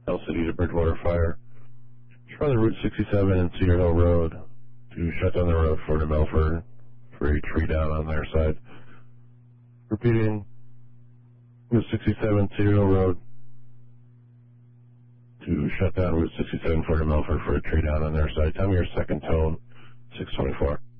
L City to Bridgewater Fire. Try the Route 67 and Cedar Hill Road to shut down the road for New Milford for a tree down on their side. Repeating, Route 67 Cedar Hill Road to shut down Route 67 for New Milford for a tree down on their side. Tell me your second tone, 624.